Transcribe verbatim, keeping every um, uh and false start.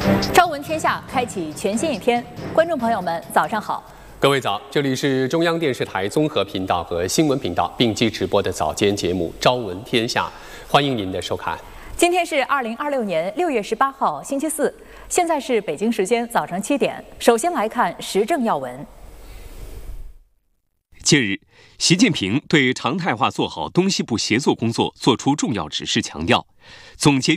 朝闻天下，开启全新一天。观众朋友们，早上好。 各位早，这里是中央电视台综合频道和新闻频道并机直播的早间节目《朝闻天下》，欢迎您的收看。 今天是二零二六年六月十八号，星期四，现在是北京时间早上七点。首先来看时政要闻。 近日，习近平对常态化做好东西部协作工作作出重要指示，强调总结